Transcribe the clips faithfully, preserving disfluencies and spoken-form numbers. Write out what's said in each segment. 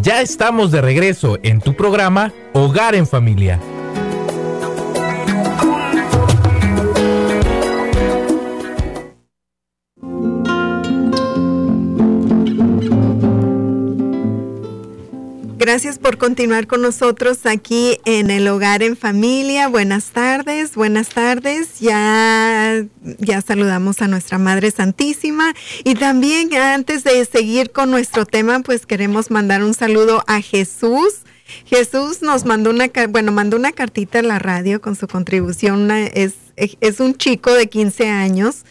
Ya estamos de regreso en tu programa Hogar en Familia. Gracias por continuar con nosotros aquí en el Hogar en Familia. Buenas tardes, buenas tardes. Ya, ya saludamos a nuestra Madre Santísima. Y también antes de seguir con nuestro tema, pues queremos mandar un saludo a Jesús. Jesús nos mandó una, bueno, mandó una cartita a la radio con su contribución. Una, es, es un chico de quince años.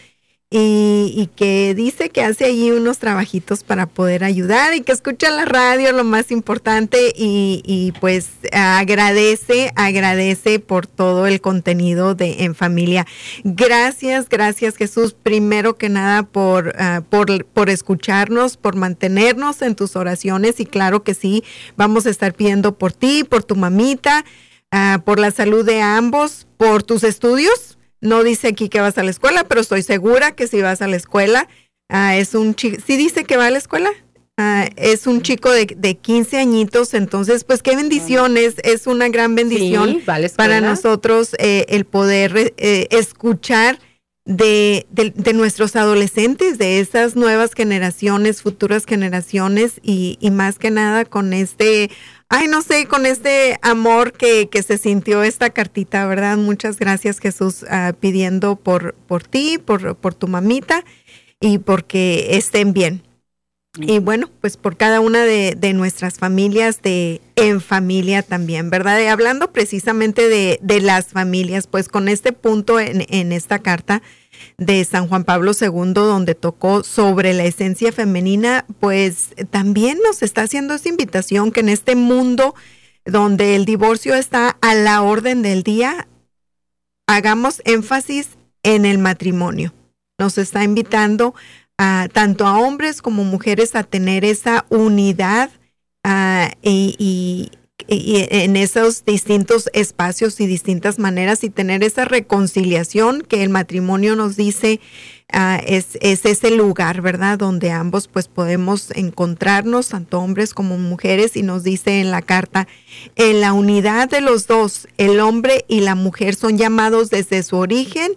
Y, y que dice que hace allí unos trabajitos para poder ayudar y que escucha la radio, lo más importante, y, y pues agradece, agradece por todo el contenido de En Familia. Gracias, gracias Jesús, primero que nada por, uh, por, por escucharnos, por mantenernos en tus oraciones, y claro que sí, vamos a estar pidiendo por ti, por tu mamita, uh, por la salud de ambos, por tus estudios. No dice aquí que vas a la escuela, pero estoy segura que si vas a la escuela, uh, es un chico, ¿sí dice que va a la escuela? Uh, es un chico de, de quince añitos, entonces pues qué bendición, es, es una gran bendición sí, vale, para nosotros eh, el poder eh, escuchar de, de, de nuestros adolescentes, de esas nuevas generaciones, futuras generaciones, y, y más que nada con este... Ay, no sé, con este amor que, que se sintió esta cartita, ¿verdad? Muchas gracias, Jesús, uh, pidiendo por, por ti, por, por tu mamita, y porque estén bien. Y bueno, pues por cada una de, de nuestras familias, de En Familia también, ¿verdad? Y hablando precisamente de, de las familias, pues con este punto en, en esta carta de San Juan Pablo segundo, donde tocó sobre la esencia femenina, pues también nos está haciendo esa invitación que en este mundo donde el divorcio está a la orden del día, hagamos énfasis en el matrimonio. Nos está invitando a, tanto a hombres como mujeres a tener esa unidad uh, y, y y en esos distintos espacios y distintas maneras, y tener esa reconciliación que el matrimonio nos dice uh, es, es ese lugar, ¿verdad? Donde ambos pues podemos encontrarnos, tanto hombres como mujeres, y nos dice en la carta, en la unidad de los dos, el hombre y la mujer son llamados desde su origen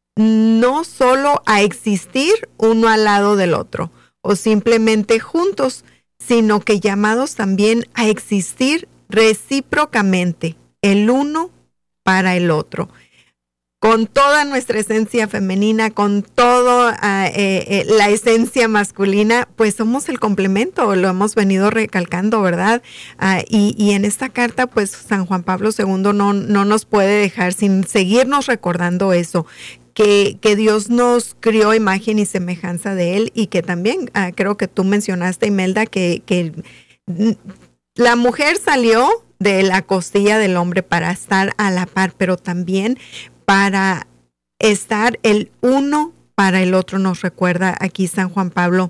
no solo a existir uno al lado del otro o simplemente juntos, sino que llamados también a existir recíprocamente, el uno para el otro. Con toda nuestra esencia femenina, con toda uh, eh, eh, la esencia masculina, pues somos el complemento, lo hemos venido recalcando, ¿verdad? Uh, y, y en esta carta, pues San Juan Pablo segundo no, no nos puede dejar sin seguirnos recordando eso, que, que Dios nos crió a imagen y semejanza de Él, y que también, uh, creo que tú mencionaste, Imelda, que, que la mujer salió de la costilla del hombre para estar a la par, pero también para estar el uno para el otro, nos recuerda aquí San Juan Pablo.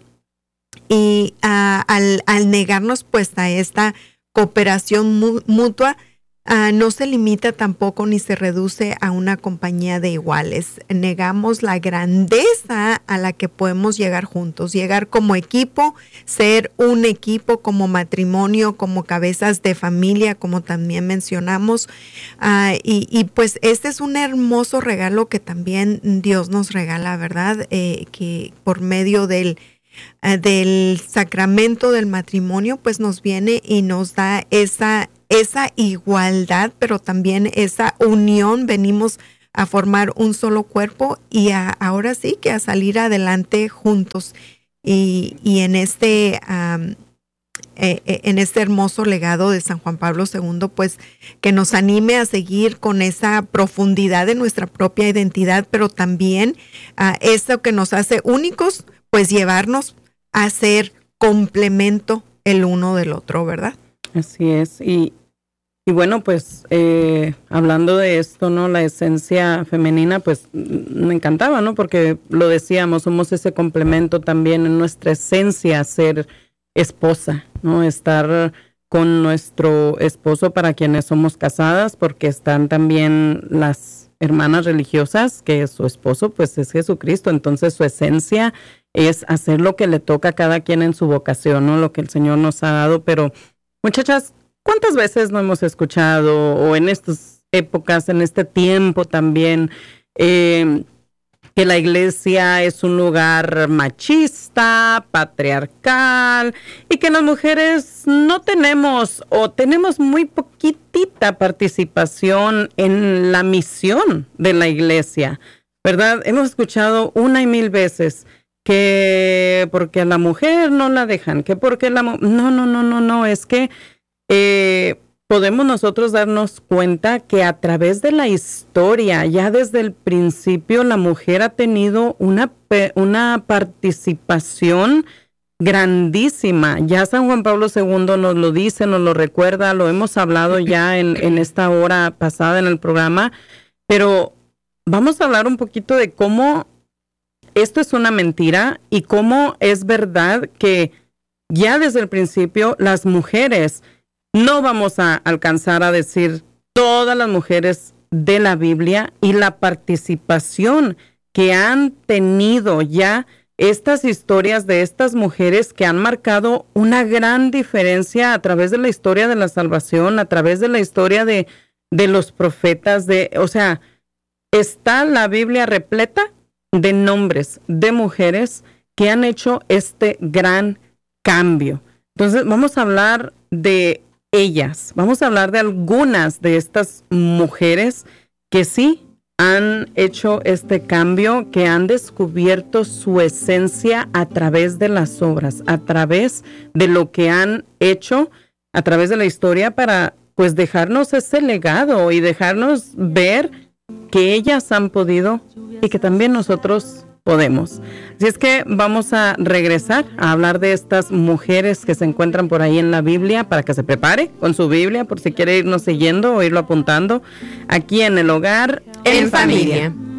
Y uh, al, al negarnos pues a esta cooperación mu- mutua, Uh, no se limita tampoco ni se reduce a una compañía de iguales. Negamos la grandeza a la que podemos llegar juntos, llegar como equipo, ser un equipo como matrimonio, como cabezas de familia, como también mencionamos. Uh, y, y pues este es un hermoso regalo que también Dios nos regala, ¿verdad? Eh, que por medio del Uh, del sacramento del matrimonio, pues nos viene y nos da esa, esa igualdad, pero también esa unión. Venimos a formar un solo cuerpo y a, ahora sí que a salir adelante juntos. Y, y en este um, eh, en este hermoso legado de San Juan Pablo segundo, pues que nos anime a seguir con esa profundidad de nuestra propia identidad, pero también uh, eso que nos hace únicos, pues llevarnos a ser complemento el uno del otro, ¿verdad? Así es. Y, y bueno, pues eh, hablando de esto, ¿no? La esencia femenina, pues me encantaba, ¿no? Porque lo decíamos, somos ese complemento también en nuestra esencia, ser esposa, ¿no? Estar con nuestro esposo, para quienes somos casadas, porque están también las hermanas religiosas, que su esposo pues es Jesucristo. Entonces su esencia es hacer lo que le toca a cada quien en su vocación, ¿no? Lo que el Señor nos ha dado, pero Muchachas, ¿cuántas veces no hemos escuchado, o en estas épocas, en este tiempo también, eh, que la iglesia es un lugar machista, patriarcal, y que las mujeres no tenemos o tenemos muy poquitita participación en la misión de la iglesia, ¿verdad? Hemos escuchado una y mil veces que porque a la mujer no la dejan, que porque la... No, no, no, no, no, es que... Eh, podemos nosotros darnos cuenta que a través de la historia, ya desde el principio, la mujer ha tenido una, una participación grandísima. Ya San Juan Pablo segundo nos lo dice, nos lo recuerda, lo hemos hablado ya en, en esta hora pasada en el programa, pero vamos a hablar un poquito de cómo esto es una mentira y cómo es verdad que ya desde el principio las mujeres... No vamos a alcanzar a decir todas las mujeres de la Biblia y la participación que han tenido ya estas historias de estas mujeres que han marcado una gran diferencia a través de la historia de la salvación, a través de la historia de, de los profetas, de, o sea, está la Biblia repleta de nombres de mujeres que han hecho este gran cambio. Entonces, vamos a hablar de ellas. Vamos a hablar de algunas de estas mujeres que sí han hecho este cambio, que han descubierto su esencia a través de las obras, a través de lo que han hecho, a través de la historia para pues dejarnos ese legado y dejarnos ver que ellas han podido y que también nosotros podemos. Así es que vamos a regresar a hablar de estas mujeres que se encuentran por ahí en la Biblia para que se prepare con su Biblia por si quiere irnos siguiendo o irlo apuntando aquí en el hogar en, en familia. familia.